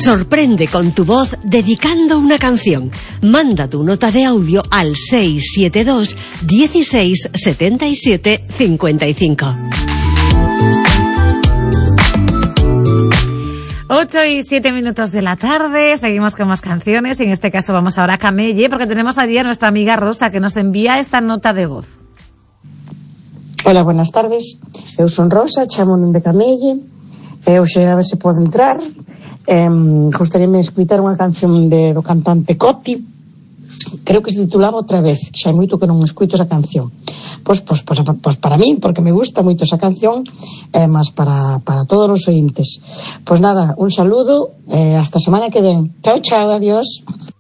Sorprende con tu voz dedicando una canción. Manda tu nota de audio al 672 16 77 55. 8:07 de la tarde, seguimos con más canciones y en este caso vamos ahora a Camelle porque tenemos allí a nuestra amiga Rosa que nos envía esta nota de voz. Hola, buenas tardes. Eu son Rosa, chamo de Camelle. Hoxe a ver se pode entrar. Gostaríame escutar unha canción do cantante Coti. Creo que se titulaba Outra vez, que xa hai moito que non escuito esa canción. Pois para mí, porque me gusta moito esa canción, mas para todos os ointes. Pois nada, un saludo, hasta a semana que ven. Chao, chao, adiós.